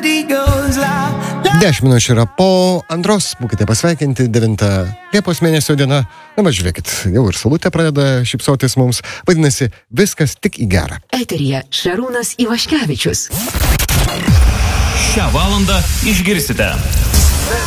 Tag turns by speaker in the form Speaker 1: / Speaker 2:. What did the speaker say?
Speaker 1: 10 minučių yra po antros, būkite pasveikinti, 9 Liepos mėnesio diena. Na, bet žiūrėkit, jau ir Saulutė pradeda šypsotis mums, vadinasi, viskas tik į gerą.
Speaker 2: Eteryje Šarūnas Ivaškevičius.
Speaker 3: Šią valandą išgirsite.